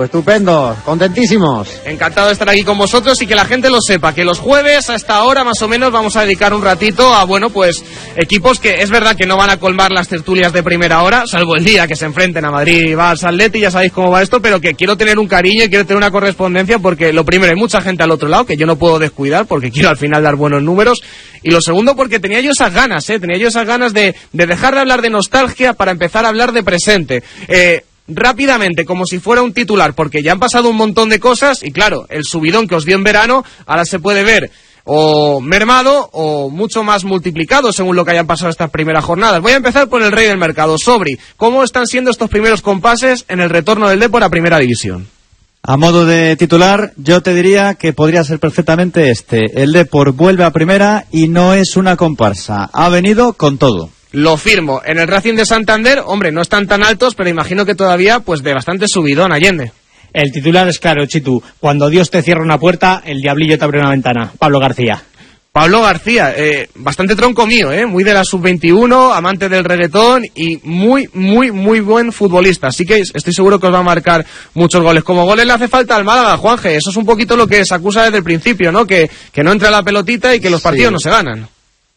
estupendo, contentísimos. Encantado de estar aquí con vosotros y que la gente lo sepa, que los jueves a esta hora más o menos vamos a dedicar un ratito a, bueno, pues equipos que es verdad que no van a colmar las tertulias de primera hora, salvo el día que se enfrenten a Madrid, Barça, Atleti, ya sabéis cómo va esto, pero que quiero tener un cariño y quiero tener una correspondencia porque lo primero, hay mucha gente al otro lado que yo no puedo descuidar porque quiero al final dar buenos números, y lo segundo porque tenía yo esas ganas de dejar de hablar de nostalgia para empezar a hablar de presente. Rápidamente, como si fuera un titular, porque ya han pasado un montón de cosas y claro, el subidón que os dio en verano ahora se puede ver o mermado o mucho más multiplicado según lo que hayan pasado estas primeras jornadas. Voy a empezar por el rey del mercado, Sobri. ¿Cómo están siendo estos primeros compases en el retorno del Depor a Primera División? A modo de titular, yo te diría que podría ser perfectamente el Depor vuelve a Primera y no es una comparsa, ha venido con todo. Lo firmo. En el Racing de Santander, hombre, no están tan altos, pero imagino que todavía, pues, de bastante subidón, Allende. El titular es claro, Chitu. Cuando Dios te cierra una puerta, el diablillo te abre una ventana. Pablo García. Pablo García, bastante tronco mío, muy de la sub-21, amante del reggaetón y muy buen futbolista. Así que estoy seguro que os va a marcar muchos goles. Como goles le hace falta al Málaga, Juanje. Eso es un poquito lo que se acusa desde el principio, ¿no? Que no entra la pelotita y que los partidos no se ganan.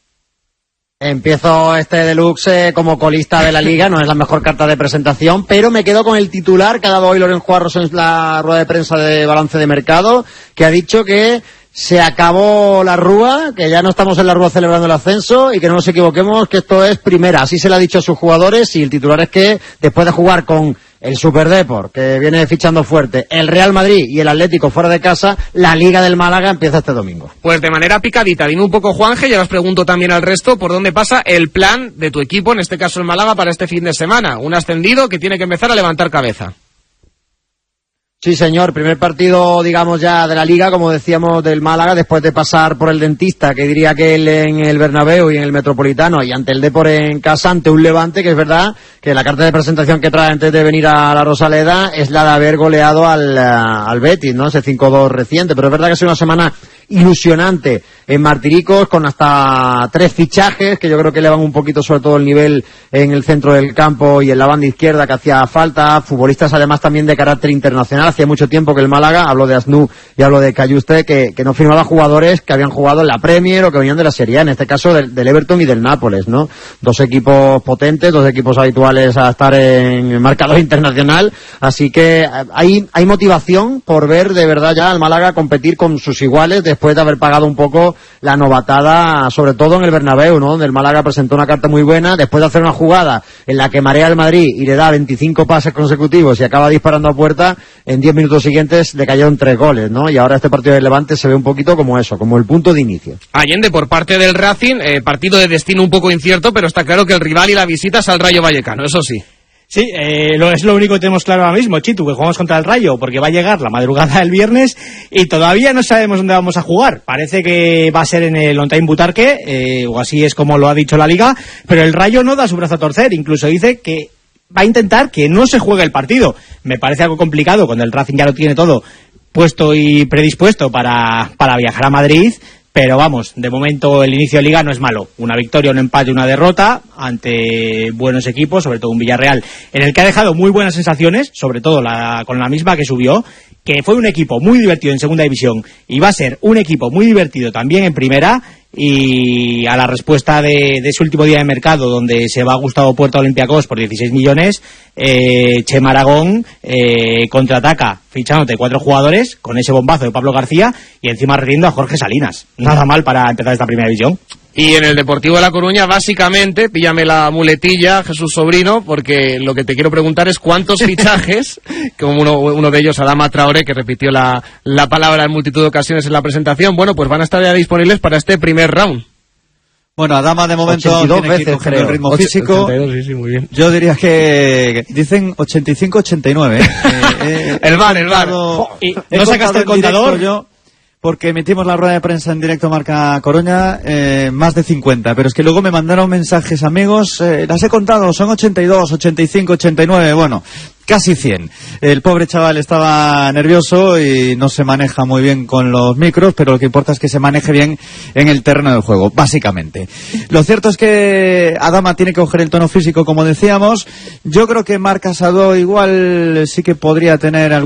Empiezo este deluxe como colista de la Liga, no es la mejor carta de presentación, pero me quedo con el titular que ha dado hoy Loren Juarros en la rueda de prensa de balance de mercado, que ha dicho que se acabó la rúa, que ya no estamos en la rúa celebrando el ascenso y que no nos equivoquemos, que esto es Primera. Así se le ha dicho a sus jugadores y el titular es que después de jugar con el Super Depor, que viene fichando fuerte, el Real Madrid y el Atlético fuera de casa, la Liga del Málaga empieza este domingo. Pues de manera picadita, dime un poco, Juanje, ya os pregunto también al resto, por dónde pasa el plan de tu equipo, en este caso el Málaga, para este fin de semana. Un ascendido que tiene que empezar a levantar cabeza. Sí, señor, primer partido, digamos, ya de la Liga, como decíamos, del Málaga, después de pasar por el Dentista, que diría que él en el Bernabéu y en el Metropolitano, y ante el Depor en casa, ante un Levante, que es verdad que la carta de presentación que trae antes de venir a la Rosaleda es la de haber goleado al Betis, ¿no? Ese 5-2 reciente, pero es verdad que es una semana ilusionante en Martiricos, con hasta 3 fichajes que yo creo que elevan un poquito sobre todo el nivel en el centro del campo y en la banda izquierda que hacía falta, futbolistas además también de carácter internacional. Hacía mucho tiempo que el Málaga, hablo de Asnú y hablo de Cayuste, que no firmaba jugadores que habían jugado en la Premier o que venían de la Serie A, en este caso del Everton y del Nápoles, ¿no? 2 equipos potentes, 2 equipos habituales a estar en el marcador internacional, así que hay motivación por ver de verdad ya al Málaga competir con sus iguales después de haber pagado un poco la novatada, sobre todo en el Bernabéu, ¿no? Donde el Málaga presentó una carta muy buena, después de hacer una jugada en la que marea al Madrid y le da 25 pases consecutivos y acaba disparando a puerta, en 10 minutos siguientes le cayeron 3 goles, ¿no? Y ahora este partido del Levante se ve un poquito como eso, como el punto de inicio. Allende, por parte del Racing, partido de destino un poco incierto, pero está claro que el rival y la visita es al Rayo Vallecano, eso sí. Sí, es lo único que tenemos claro ahora mismo, Chitu, que jugamos contra el Rayo, porque va a llegar la madrugada del viernes y todavía no sabemos dónde vamos a jugar. Parece que va a ser en el Ontain Butarque, o así es como lo ha dicho la Liga, pero el Rayo no da su brazo a torcer, incluso dice que va a intentar que no se juegue el partido. Me parece algo complicado cuando el Racing ya lo tiene todo puesto y predispuesto para viajar a Madrid. Pero vamos, de momento el inicio de Liga no es malo. Una victoria, un empate, una derrota ante buenos equipos, sobre todo un Villarreal, en el que ha dejado muy buenas sensaciones, sobre todo con la misma que subió, que fue un equipo muy divertido en segunda división y va a ser un equipo muy divertido también en primera. Y a la respuesta de ese último día de mercado, donde se va a Gustavo Puerta Olympiacos por 16 millones, Chema Aragón contraataca fichándote 4 jugadores con ese bombazo de Pablo García y encima retiendo a Jorge Salinas. Nada mal para empezar esta primera división. Y en el Deportivo de La Coruña, básicamente, píllame la muletilla, Jesús Sobrino, porque lo que te quiero preguntar es cuántos fichajes, como uno de ellos, Adama Traoré, que repitió la palabra en multitud de ocasiones en la presentación, bueno, pues van a estar ya disponibles para este primer round. Bueno, Adama de momento tiene que ir cogiendo el ritmo físico. 82, sí, muy bien. Yo diría que dicen 85-89. El VAR. ¿Y no sacaste el contador? Porque emitimos la rueda de prensa en directo Marca Coruña, más de 50, pero es que luego me mandaron mensajes amigos, las he contado, son 82, 85, 89, bueno, casi 100. El pobre chaval estaba nervioso y no se maneja muy bien con los micros, pero lo que importa es que se maneje bien en el terreno del juego, básicamente. Lo cierto es que Adama tiene que coger el tono físico, como decíamos. Yo creo que Marc Casado igual sí que podría tener